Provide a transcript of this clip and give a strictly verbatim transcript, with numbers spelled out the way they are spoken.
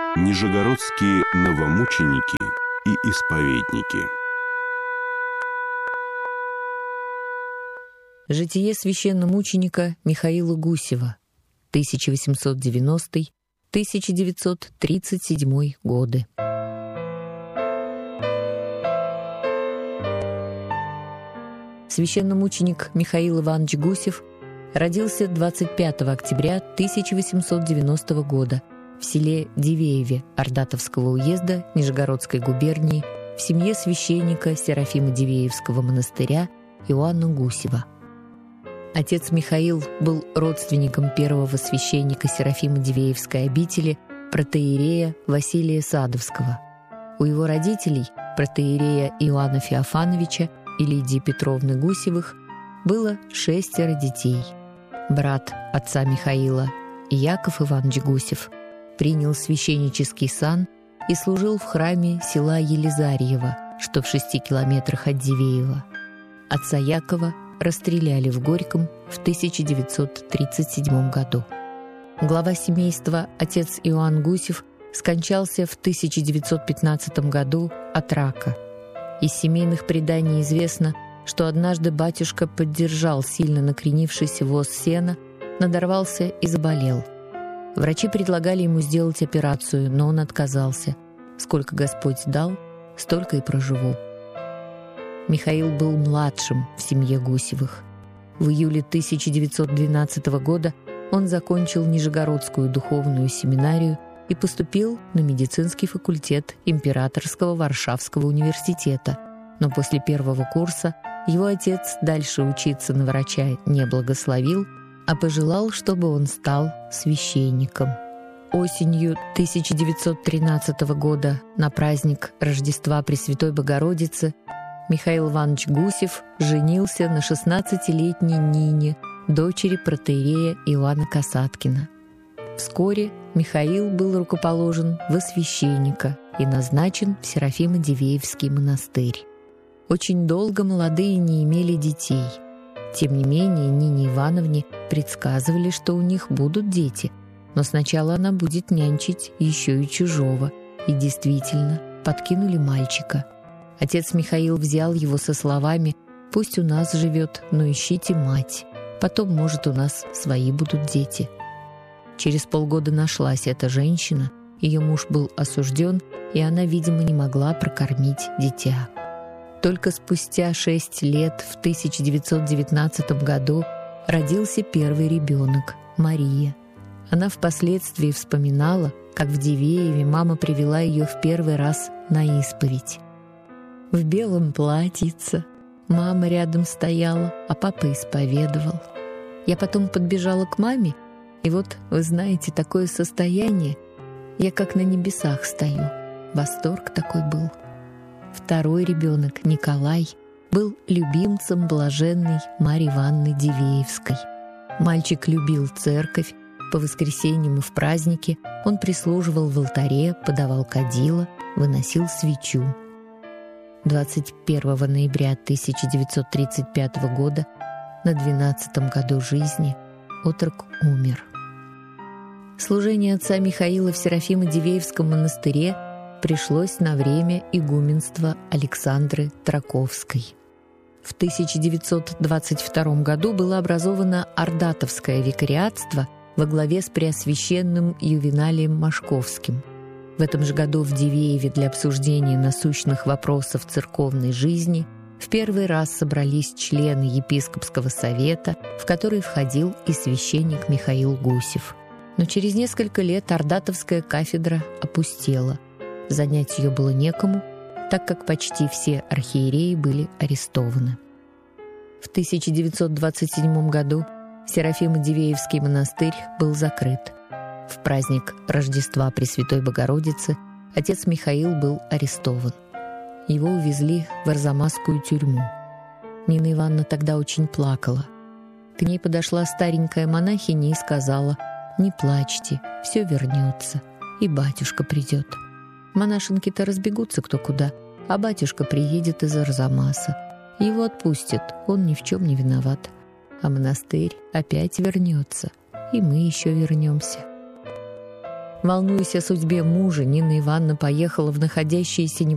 Нижегородские новомученики и исповедники. Житие священномученика Михаила Гусева, тысяча восемьсот девяностый — тысяча девятьсот тридцать седьмой годы. Священномученик Михаил Иванович Гусев родился двадцать пятого октября тысяча восемьсот девяностого года в селе Дивееве Ордатовского уезда Нижегородской губернии в семье священника Серафима Дивеевского монастыря Иоанна Гусева. Отец Михаил был родственником первого священника Серафима Дивеевской обители протоиерея Василия Садовского. У его родителей, протоиерея Иоанна Феофановича и Лидии Петровны Гусевых, было шестеро детей. Брат отца Михаила, Яков Иванович Гусев, принял священнический сан и служил в храме села Елизарьево, что в шести километрах от Дивеева. Отца Якова расстреляли в Горьком в тысяча девятьсот тридцать седьмом году. Глава семейства, отец Иоанн Гусев, скончался в тысяча девятьсот пятнадцатом году от рака. Из семейных преданий известно, что однажды батюшка поддержал сильно накренившийся воз сена, надорвался и заболел. Врачи предлагали ему сделать операцию, но он отказался. Сколько Господь дал, столько и проживу. Михаил был младшим в семье Гусевых. В июле тысяча девятьсот двенадцатого года он закончил Нижегородскую духовную семинарию и поступил на медицинский факультет Императорского Варшавского университета, но после первого курса его отец дальше учиться на врача не благословил, а пожелал, чтобы он стал священником. Осенью тысяча девятьсот тринадцатого года на праздник Рождества Пресвятой Богородицы Михаил Иванович Гусев женился на шестнадцатилетней Нине, дочери протоиерея Иоанна Касаткина. Вскоре Михаил был рукоположен во священника и назначен в Серафимо-Дивеевский монастырь. Очень долго молодые не имели детей. Тем не менее, Нине Ивановне предсказывали, что у них будут дети, но сначала она будет нянчить еще и чужого, и действительно подкинули мальчика. Отец Михаил взял его со словами: «Пусть у нас живет, но ищите мать, потом, может, у нас свои будут дети». Через полгода нашлась эта женщина, ее муж был осужден, и она, видимо, не могла прокормить дитя. Только спустя шесть лет, в тысяча девятьсот девятнадцатом году, родился первый ребенок, Мария. Она впоследствии вспоминала, как в Дивееве мама привела ее в первый раз на исповедь. В белом платьице мама рядом стояла, а папа исповедовал. Я потом подбежала к маме, и вот, вы знаете, такое состояние, я как на небесах стою. Восторг такой был. Второй ребенок, Николай, был любимцем блаженной Марьи Ивановны Дивеевской. Мальчик любил церковь, по воскресеньям и в праздники он прислуживал в алтаре, подавал кадила, выносил свечу. двадцать первого ноября тысяча девятьсот тридцать пятого года, на двенадцатом году жизни, отрок умер. Служение отца Михаила в Серафимо-Дивеевском монастыре пришлось на время игуменства Александры Траковской. В тысяча девятьсот двадцать втором году было образовано Ордатовское викариатство во главе с преосвященным Ювеналием Машковским. В этом же году в Дивееве для обсуждения насущных вопросов церковной жизни в первый раз собрались члены епископского совета, в который входил и священник Михаил Гусев. Но через несколько лет Ордатовская кафедра опустела. Занять ее было некому, так как почти все архиереи были арестованы. В тысяча девятьсот двадцать седьмом году Серафимо-Дивеевский монастырь был закрыт. В праздник Рождества Пресвятой Богородицы отец Михаил был арестован. Его увезли в Арзамасскую тюрьму. Нина Ивановна тогда очень плакала. К ней подошла старенькая монахиня и сказала: «Не плачьте, все вернется, и батюшка придет». Монашенки-то разбегутся кто куда, а батюшка приедет из Арзамаса. Его отпустят, он ни в чем не виноват. А монастырь опять вернется, и мы еще вернемся. Волнуясь о судьбе мужа, Нина Ивановна поехала в находящееся